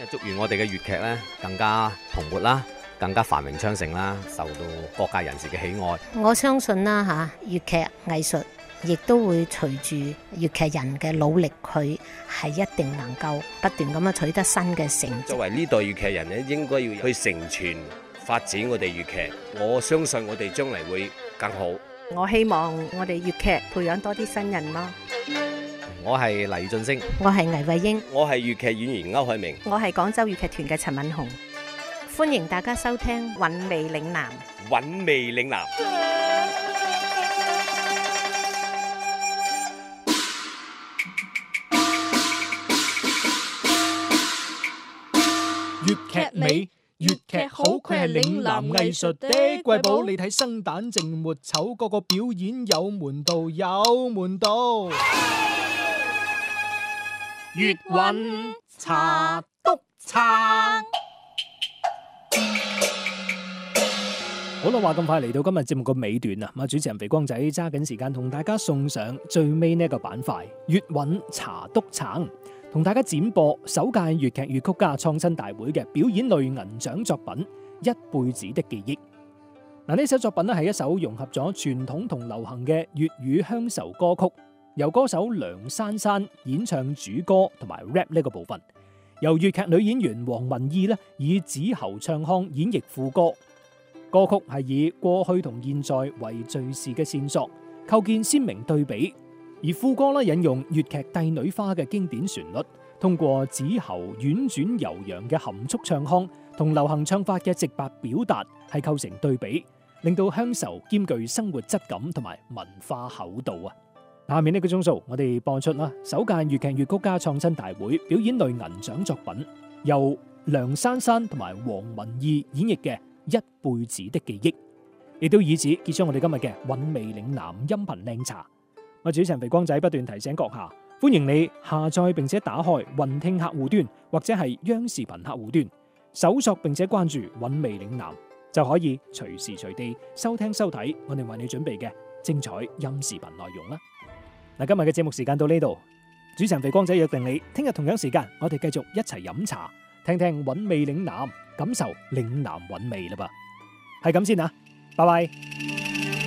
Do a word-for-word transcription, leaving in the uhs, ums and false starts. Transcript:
祝願我哋嘅粵劇咧更加蓬勃啦，更加繁榮昌盛啦，受到各界人士嘅喜愛。 我相信啦嚇，粵劇藝術亦都會隨住粵劇人嘅努力，佢係一定能夠不斷咁樣取得新嘅成績。 作為呢代粵劇人咧，應該要去承傳發展我哋粵劇。我相信我哋將來會更好。 我希望我哋粵劇培養多啲新人咯。 我係黎俊升， 我係倪慧英， 我係粵劇演員歐海明， 我係廣州粵劇團嘅陳敏紅。 歡迎大家收聽《 韻味嶺南》。 韻味嶺南。 粵劇美，粵劇好，佢係嶺南藝術的瑰寶。你睇生旦淨末丑，個個表演有門道，有門道。粵韻茶篤撐。好啦，話咁快嚟到今日節目個尾段啊！咁啊，主持人肥光仔揸緊時間同大家送上最尾呢一個板塊粵韻茶篤撐，同大家展播首屆粵劇粵曲家創新大會嘅表演類銀獎作品《一輩子的記憶》。嗱，呢首作品咧係一首融合咗傳統同流行嘅粵語鄉愁歌曲，由歌手梁珊珊演唱主歌同埋 rap 呢個部分，由粵劇女演員黃文意咧以子喉唱腔演繹副歌。歌曲係以過去同現在為敘事嘅線索，構建鮮明對比。而副歌咧引用粵劇《帝女花》嘅經典旋律，通過子喉婉轉悠揚嘅含蓄唱腔同流行唱法嘅直白表達，係構成對比，令到鄉愁兼具生活質感同埋文化厚度啊！下面呢個鐘數，我哋播出啦首屆粵劇粵曲家創新大會表演類銀獎作品，由梁珊珊同埋黃文意演繹嘅一輩子的記憶，亦都以此結束我哋今日嘅韻味嶺南音頻靚茶。我主持人肥光仔不斷提醒閣下，歡迎你下載並且打開雲聽客戶端或者係央視頻客戶端，搜索並且關注韻味嶺南，就可以隨時隨地收聽收睇我哋為你準備嘅精彩音視頻內容啦。嗱，今日嘅節目時間到呢度，主持人肥光仔約定你聽日同樣時間，我哋繼續一齊飲茶，聽聽韻味嶺南，感受嶺南韻味啦噃，係咁先啊，拜拜。